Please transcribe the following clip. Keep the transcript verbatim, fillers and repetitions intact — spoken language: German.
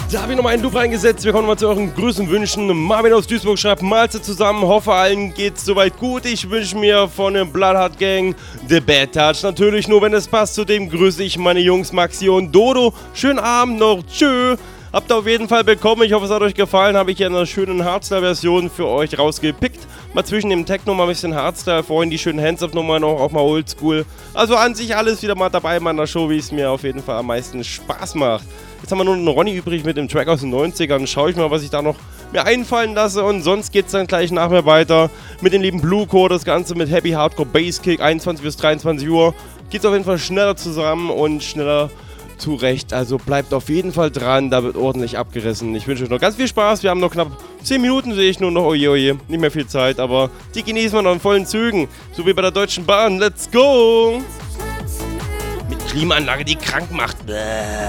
Da habe ich nochmal einen Loop reingesetzt. Wir kommen nochmal zu euren Grüßen wünschen. Marvin aus Duisburg schreibt, Mahlzeit zusammen. Hoffe, allen geht's soweit gut. Ich wünsche mir von der Bloodheart Gang The Bad Touch. Natürlich nur, wenn es passt. Zudem grüße ich meine Jungs Maxi und Dodo. Schönen Abend noch. Tschö. Habt ihr auf jeden Fall bekommen. Ich hoffe, es hat euch gefallen. Habe ich hier eine schöne Hardstyle-Version für euch rausgepickt. Mal zwischen dem Techno mal ein bisschen Hardstyle. Vorhin die schönen Hands-Up-Nummern noch, auch mal Oldschool. Also an sich alles wieder mal dabei in meiner Show, wie es mir auf jeden Fall am meisten Spaß macht. Jetzt haben wir nur einen Ronny übrig mit dem Track aus den neunzigern. Schaue ich mal, was ich da noch mir einfallen lasse. Und sonst geht es dann gleich nach mir weiter mit dem lieben Blue Code. Das Ganze mit Happy Hardcore Bass Kick, einundzwanzig bis dreiundzwanzig Uhr. Geht es auf jeden Fall schneller zusammen und schneller zurecht. Also bleibt auf jeden Fall dran. Da wird ordentlich abgerissen. Ich wünsche euch noch ganz viel Spaß. Wir haben noch knapp zehn Minuten, sehe ich nur noch. Oje, oje. Nicht mehr viel Zeit, aber die genießen wir noch in vollen Zügen. So wie bei der Deutschen Bahn. Let's go! Mit Klimaanlage, die krank macht. Bäh.